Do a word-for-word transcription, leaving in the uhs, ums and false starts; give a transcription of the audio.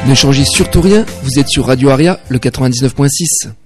Ne changez surtout rien, vous êtes sur Radio Aria, le quatre-vingt-dix-neuf point six.